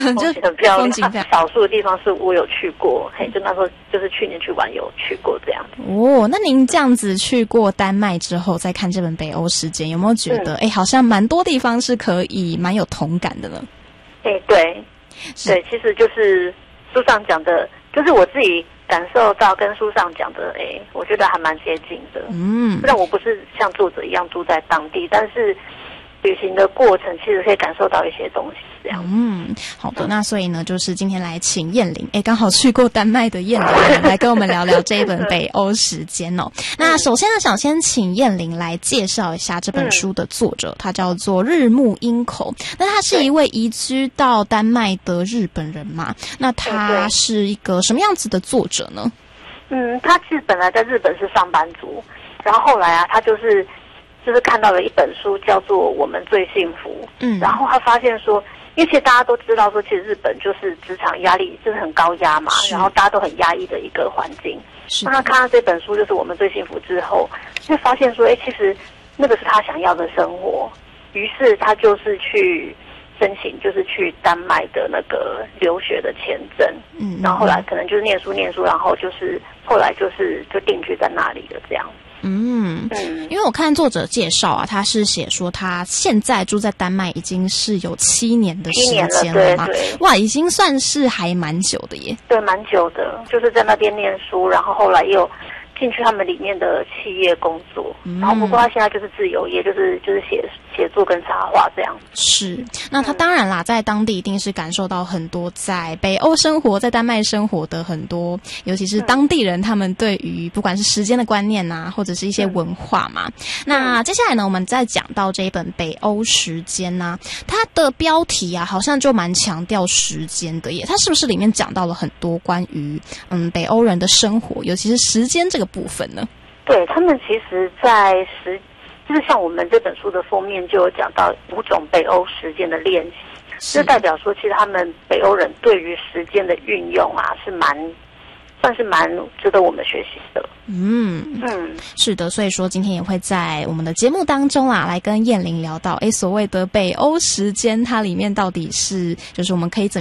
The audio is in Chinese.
风景很漂亮。少数的地方是我有去过，就那时候就是去年去玩有去过这样子。 哦，那您这样子去过丹麦之后，再看这本《北欧时间》，有没有觉得好像蛮多地方是可以蛮有同感的呢？ 对，其实就是书上讲的，就是我自己感受到跟书上讲的，我觉得还蛮接近的。虽然我不是像作者一样住在当地，但是旅行的过程其实可以感受到一些东西这样。 好的，那所以呢，就是今天来请燕玲，刚好去过丹麦的燕玲来跟我们聊聊这一本《北欧时间》哦。那首先呢，想先请燕玲来介绍一下这本书的作者，他叫做日木英口。那他是一位移居到丹麦的日本人嘛？那他是一个什么样子的作者呢？ 他其实本来在日本是上班族，然后后来啊，他就是看到了一本书叫做《我们最幸福》，然后他发现说，因为其实大家都知道说，其实日本就是职场压力就是很高压嘛，然后大家都很压抑的一个环境。那他看到这本书就是《我们最幸福》之后，就发现说，其实那个是他想要的生活，于是他就是去申请，就是去丹麦的那个留学的签证，然后后来可能就是念书，然后就是后来就定居在那里了这样。 因为我看作者介绍啊，他是写说他现在住在丹麦已经是有7年的时间了嘛，哇，已经算是还蛮久的耶。 对，蛮久的，就是在那边念书，然后后来又进去他们里面的企业工作，然后不过他现在就是自由业，就是写作跟插画这样。 是，那他当然啦，在当地一定是感受到很多在北欧生活、在丹麦生活的很多，尤其是当地人他们对于不管是时间的观念啊，或者是一些文化嘛。那接下来呢，我们再讲到这一本《北欧时间》啊，它的标题啊，好像就蛮强调时间的耶。它是不是里面讲到了很多关于北欧人的生活，尤其是时间这个部分呢？ 对，他们其实在就是像我们这本书的封面就有讲到5种北欧时间的练习，就代表说其实他们北欧人对于时间的运用啊算是蛮值得我们学习的。 是的，所以说今天也会在我们的节目当中啊，来跟燕玲聊到所谓的北欧时间，它里面到底是就是我们可以怎么